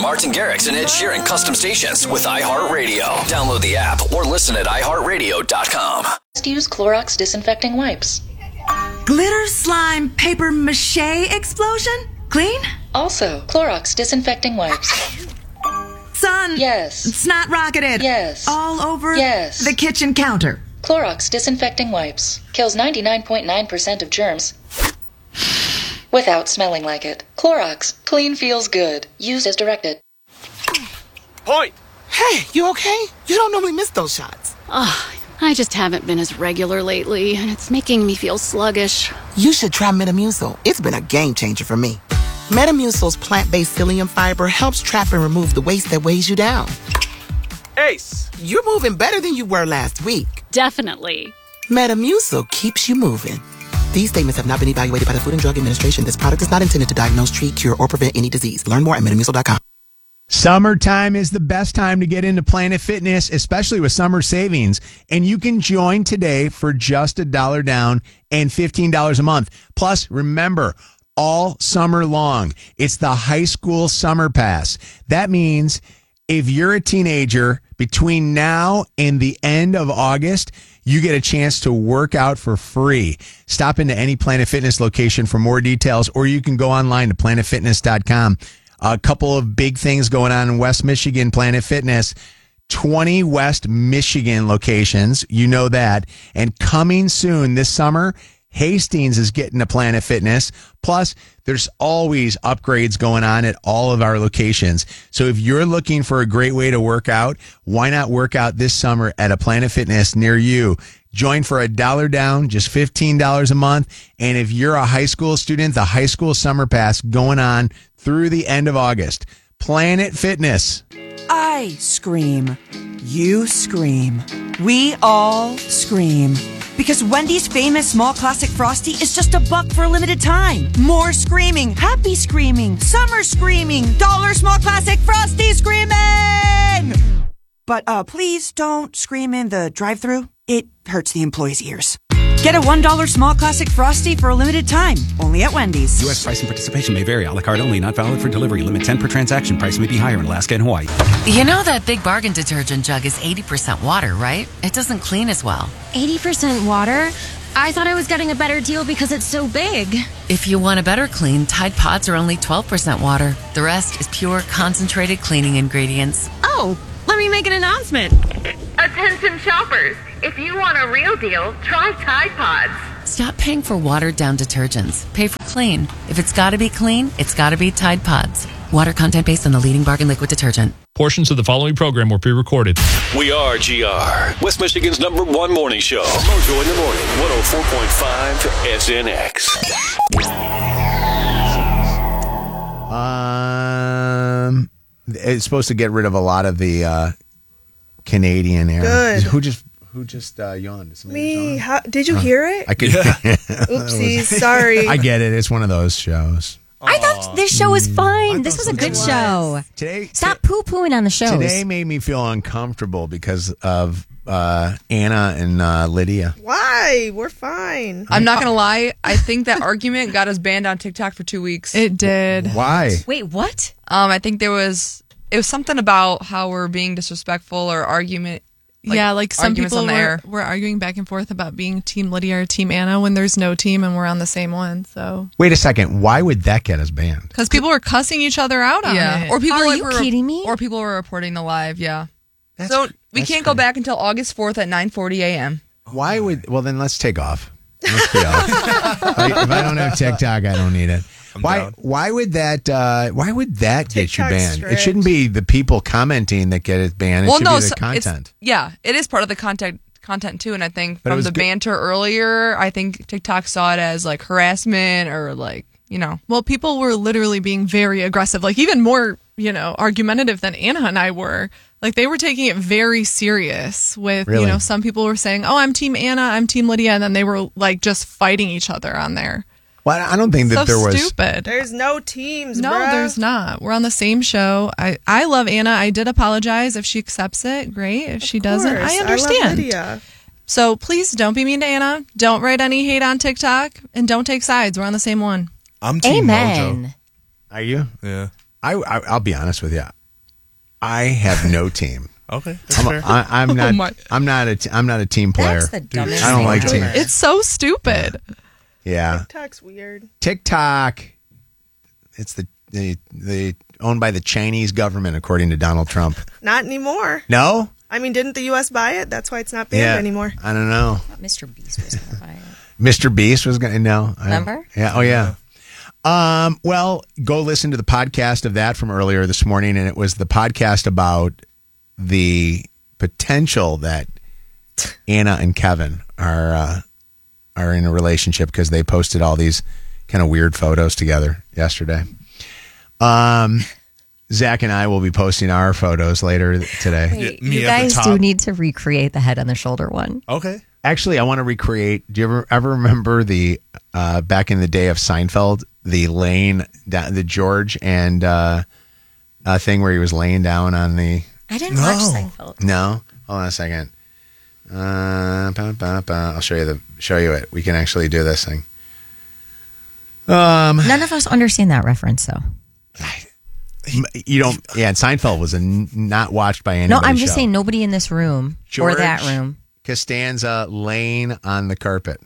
Martin Garrix and Ed Sheeran custom stations with iHeartRadio. Download the app or listen at iHeartRadio.com. Use Clorox disinfecting wipes. Glitter, slime, paper mache explosion? Clean? Also, Clorox disinfecting wipes. Sun. Yes. Snot rocketed. Yes. All over Yes. the kitchen counter. Clorox disinfecting wipes. Kills 99.9% of germs without smelling like it. Clorox. Clean feels good. Use as directed. Point! Hey, you okay? You don't normally miss those shots. I just haven't been as regular lately, and it's making me feel sluggish. You should try Metamucil. It's been a game changer for me. Metamucil's plant-based psyllium fiber helps trap and remove the waste that weighs you down. Ace! You're moving better than you were last week. Definitely. Metamucil keeps you moving. These statements have not been evaluated by the Food and Drug Administration. This product is not intended to diagnose, treat, cure, or prevent any disease. Learn more at Metamucil.com. Summertime is the best time to get into Planet Fitness, especially with summer savings. And you can join today for just $1 down and $15 a month. Plus, remember, all summer long, it's the high school summer pass. That means if you're a teenager between now and the end of August, you get a chance to work out for free. Stop into any Planet Fitness location for more details, or you can go online to planetfitness.com. A couple of big things going on in West Michigan, Planet Fitness. 20 West Michigan locations, you know that. And coming soon this summer, Hastings is getting to Planet Fitness. Plus, there's always upgrades going on at all of our locations. So if you're looking for a great way to work out, why not work out this summer at a Planet Fitness near you? Join for $1 down, just $15 a month. And if you're a high school student, the high school summer pass going on through the end of August. Planet Fitness. I scream. You scream. We all scream. Because Wendy's famous small classic Frosty is just $1 for a limited time. More screaming, happy screaming, summer screaming, dollar small classic Frosty screaming! But please don't scream in the drive-thru. It hurts the employees' ears. Get a $1 small classic Frosty for a limited time. Only at Wendy's. U.S. price and participation may vary. A la carte only. Not valid for delivery. Limit 10 per transaction. Price may be higher in Alaska and Hawaii. You know that Big Bargain detergent jug is 80% water, right? It doesn't clean as well. 80% water? I thought I was getting a better deal because it's so big. If you want a better clean, Tide Pods are only 12% water. The rest is pure, concentrated cleaning ingredients. Oh, let me make an announcement. Attention shoppers. If you want a real deal, try Tide Pods. Stop paying for watered-down detergents. Pay for clean. If it's got to be clean, it's got to be Tide Pods. Water content based on the leading bargain liquid detergent. Portions of the following program were pre-recorded. We are GR, West Michigan's #1 morning show. Mojo in the morning, 104.5 SNX. It's supposed to get rid of a lot of the Canadian air. Good. Who just yawned? Me. How, did you hear it? I could. Oopsies. Sorry. I get it. It's one of those shows. I thought this show was fine. This was a good show. Stop poo-pooing on the shows. Today made me feel uncomfortable because of Anna and Lydia. Why? We're fine. I'm not going to lie. I think that argument got us banned on TikTok for 2 weeks. It did. Why? Wait, what? I think it was something about how we're being disrespectful or argument. Like some people were arguing back and forth about being Team Lydia or Team Anna when there's no team and we're on the same one. So wait a second. Why would that get us banned? Because people were cussing each other out on it. Or people Are you kidding me? Or people were reporting the live. Yeah. That's we can't go back until August 4th at 9:40 a.m. Why would? Well, then let's take off. Let's be off. If I don't have TikTok, I don't need it. Why would that get you banned? Strict. It shouldn't be the people commenting that get it banned. It should be the content. It is part of the content too. And I think But it from was the good. banter earlier, I think TikTok saw it as like harassment or like, Well, people were literally being very aggressive, like even more, argumentative than Anna and I were. Like they were taking it very serious with, Really? Some people were saying, oh, I'm Team Anna, I'm Team Lydia. And then they were like just fighting each other on there. Well, I don't think that there was. Stupid. There's no teams, No, bruh. there's not. We're on the same show. I love Anna. I did apologize. If she accepts it, great. If she doesn't, I understand. I love Lydia. So please don't be mean to Anna. Don't write any hate on TikTok. And don't take sides. We're on the same one. I'm Team Amen. Mojo. Are you? Yeah. I'll be honest with you. I have no team. Okay, I'm not a team player. That's the dumbest I don't like thing teams. It's so stupid. Yeah. TikTok's weird. TikTok. It's the owned by the Chinese government, according to Donald Trump. Not anymore. No? I mean, didn't the U.S. buy it? That's why it's not banned anymore. I don't know. I thought Mr. Beast was going to buy it. Mr. Beast was going to, no. Remember? Yeah. Oh, yeah. Well, go listen to the podcast of that from earlier this morning, and it was the podcast about the potential that Anna and Kevin are in a relationship because they posted all these kind of weird photos together yesterday. Zach and I will be posting our photos later today. Wait, you guys do need to recreate the head on the shoulder one. Okay. Actually, I want to recreate. Do you ever remember the back in the day of Seinfeld, the George and thing where he was laying down on the? I didn't watch Seinfeld. No, hold on a second. I'll show you it. We can actually do this thing. None of us understand that reference, though. You don't. Yeah, and Seinfeld was not watched by anybody. No, I'm just saying nobody in this room or that room. Costanza laying on the carpet.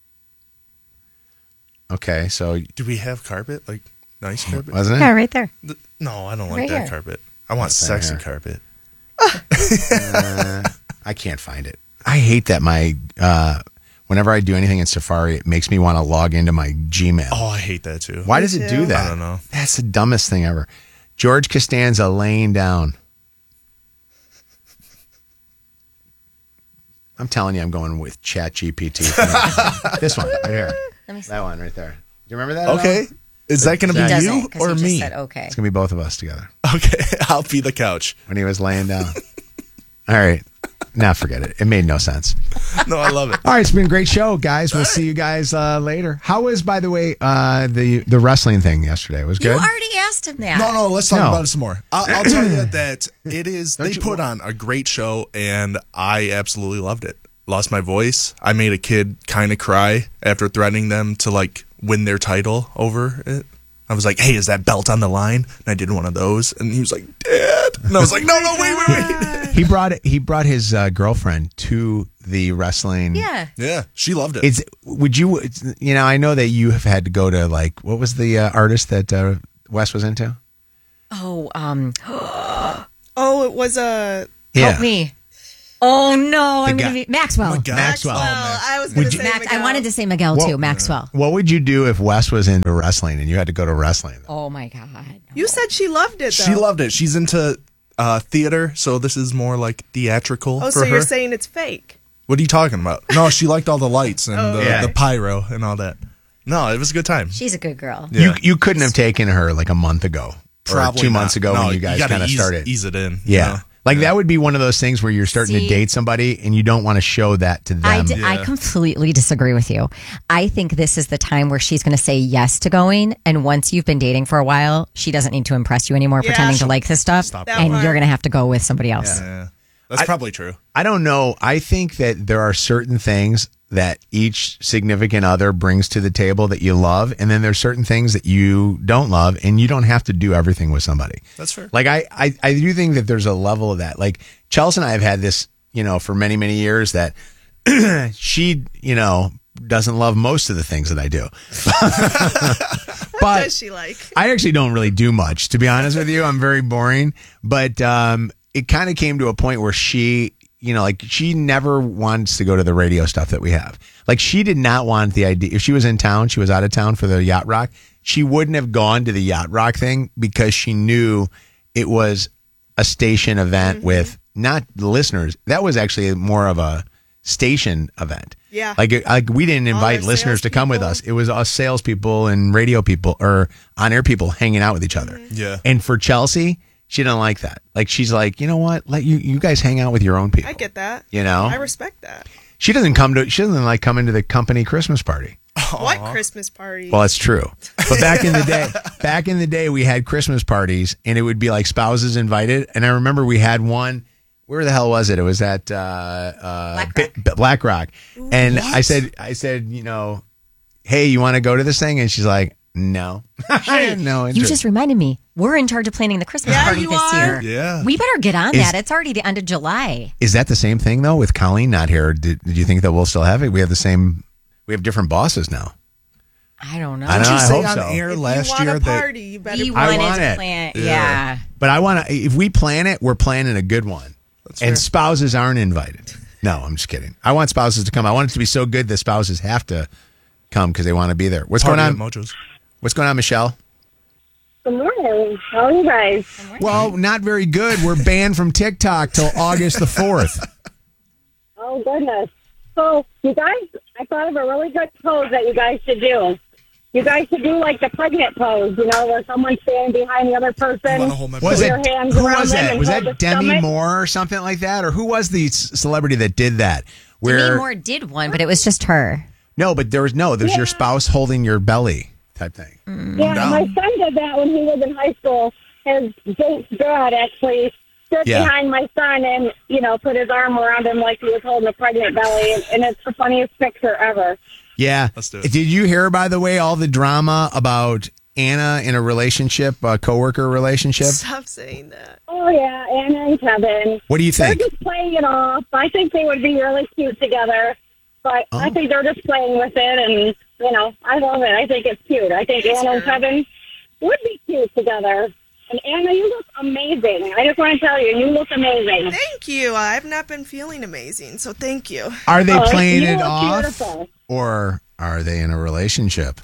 Okay, so do we have carpet? Like nice carpet? Wasn't it? Yeah, right there. No, I don't like Right that here. carpet. I want sexy carpet. I can't find it. I hate that whenever I do anything in Safari, it makes me want to log into my Gmail. Oh, I hate that too. Why does it do that? I don't know. That's the dumbest thing ever. George Costanza laying down. I'm telling you, I'm going with ChatGPT. This one, right here. Let me see. That one right there. Do you remember that? Okay. Is that going to be you or me? Said okay. It's going to be both of us together. Okay. I'll be the couch. When he was laying down. All right. Now forget it. It made no sense. No, I love it. All right. It's been a great show, guys. We'll see you guys later. How was, by the way, the wrestling thing yesterday? Was good? You already asked him that. No, let's talk about it some more. I'll tell you that it is. They put on a great show, and I absolutely loved it. Lost my voice. I made a kid kind of cry after threatening them to like win their title over it. I was like, "Hey, is that belt on the line?" And I did one of those, and he was like, "Dad," and I was like, "No, wait." He brought his girlfriend to the wrestling. Yeah, she loved it. I know that you have had to go to like what was the artist that Wes was into? Oh, it was help me. Oh no, I'm going to be Maxwell. Maxwell. I was going to say Miguel. I wanted to say Miguel too. Maxwell. What would you do if Wes was into wrestling and you had to go to wrestling? Oh my God. No. You said she loved it, though. She loved it. She's into theater, so this is more like theatrical for so her. You're saying it's fake? What are you talking about? No, she liked all the lights and the pyro and all that. No, it was a good time. She's a good girl. Yeah. You couldn't have taken her like a month ago. Probably or 2 months ago when you guys kind of started. Ease it in. Yeah. You know? Like that would be one of those things where you're starting to date somebody and you don't want to show that to them. I completely disagree with you. I think this is the time where she's going to say yes to going. And once you've been dating for a while, she doesn't need to impress you anymore, pretending to like this stuff. And you're going to have to go with somebody else. Yeah. That's probably true. I don't know. I think that there are certain things that each significant other brings to the table that you love. And then there's certain things that you don't love, and you don't have to do everything with somebody. That's fair. Like I do think that there's a level of that. Like Chelsea and I have had this, for many, many years that she, doesn't love most of the things that I do. What does she like? I actually don't really do much, to be honest with you. I'm very boring. But it kind of came to a point where she, she never wants to go to the radio stuff that we have. Like she did not want the idea. If she was in town, she was out of town for the Yacht Rock. She wouldn't have gone to the Yacht Rock thing because she knew it was a station event with not the listeners. That was actually more of a station event. Yeah. Like we didn't invite listeners to come with us. It was us salespeople and radio people or on-air people hanging out with each other. Yeah. And for Chelsea, she didn't like that. Like she's like, you know what? Let you guys hang out with your own people. I get that. I respect that. She doesn't like coming to the company Christmas party. What Christmas party? Well, that's true. But back in the day, we had Christmas parties, and it would be like spouses invited. And I remember we had one. Where the hell was it? It was at Black Rock. And what? I said, hey, you want to go to this thing? And she's like, No. I had no You interest. just reminded me. We're in charge of planning the Christmas party this year. Yeah. We better get on Is- that. It's already the end of July. Is that the same thing, though, with Colleen not here? Did you think that we'll still have it? We have different bosses now. I don't know. I don't know. Did you I say hope on so. air If last you want year a that party, you better We I wanted want to it. plan. Yeah. Yeah. But I want to. If we plan it, we're planning a good one. fair. And spouses aren't invited. No, I'm just kidding. I want spouses to come. I want it to be so good that spouses have to come because they want to be there. What's Party going at on? Mojo's. What's going on, Michelle? Good morning. How are you guys? Well, not very good. We're banned from TikTok till August the 4th. Oh, goodness. So, you guys, I thought of a really good pose that you guys should do. You guys should do like the pregnant pose, where someone's standing behind the other person. Was put it? your hands Who around was them that? and Was hold that the Demi stomach. Moore or something like that? Or who was the celebrity that did that? Where Demi Moore did one, but it was just her. No, but there's your spouse holding your belly type thing. Yeah, my son did that when he was in high school. His date's dad actually stood behind my son and, put his arm around him like he was holding a pregnant belly. And it's the funniest picture ever. Yeah. Let's do it. Did you hear, by the way, all the drama about Anna in a relationship, a coworker relationship? Stop saying that. Oh, yeah, Anna and Kevin. What do you think? They're just playing it off. I think they would be really cute together. But I think they're just playing with it. And, I love it. I think it's cute. I think Anna and Kevin would be cute together. And Anna, you look amazing. I just want to tell you, you look amazing. Thank you. I've not been feeling amazing, so thank you. Are they playing you it look off? beautiful. Or are they in a relationship?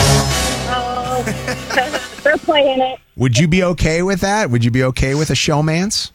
Oh, they're playing it. Would you be okay with that? Would you be okay with a showmance?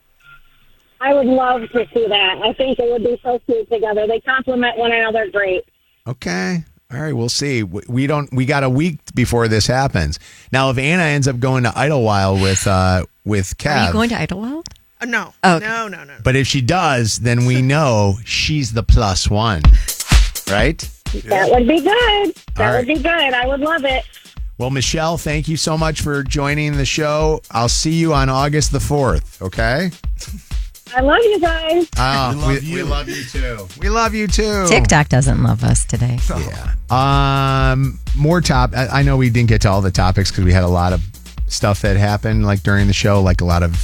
I would love to see that. I think they would be so cute together. They complement one another great. Okay. All right, we'll see. We got a week before this happens. Now, if Anna ends up going to Idlewild with Kev. Are you going to Idlewild? No. Oh, okay. No. But if she does, then we know she's the plus one. Right? That would be good. That All would be good. I would love it. Well, Michelle, thank you so much for joining the show. I'll see you on August the 4th, okay? I love you guys. We love you too. We love you too. TikTok doesn't love us today. Yeah. More I know we didn't get to all the topics because we had a lot of stuff that happened like during the show, like a lot of,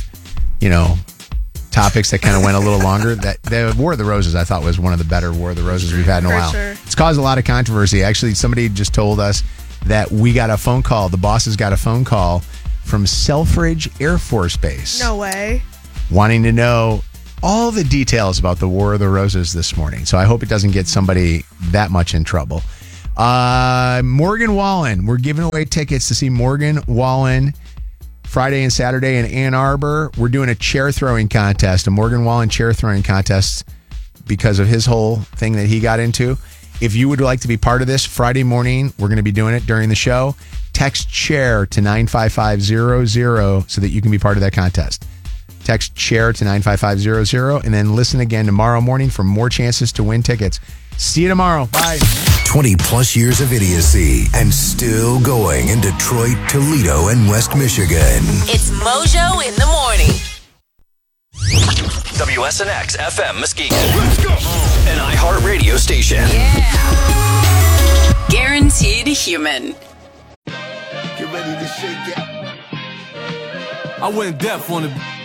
topics that kind of went a little longer. That the War of the Roses, I thought, was one of the better War of the Roses we've had in a while. Sure. It's caused a lot of controversy. Actually, somebody just told us that we got a phone call. The bosses got a phone call from Selfridge Air Force Base. No way. Wanting to know all the details about the War of the Roses this morning. So I hope it doesn't get somebody that much in trouble. Morgan Wallen. We're giving away tickets to see Morgan Wallen Friday and Saturday in Ann Arbor. We're doing a chair throwing contest, a Morgan Wallen chair throwing contest because of his whole thing that he got into. If you would like to be part of this Friday morning, we're going to be doing it during the show. Text chair to 95500 so that you can be part of that contest. Text chair to 95500 and then listen again tomorrow morning for more chances to win tickets. See you tomorrow. Bye. 20 plus years of idiocy and still going in Detroit, Toledo, and West Michigan. It's Mojo in the morning. WSNX FM Muskegon. Let's go. An iHeartRadio station. Yeah. Guaranteed human. Get ready to shake it. I went deaf on the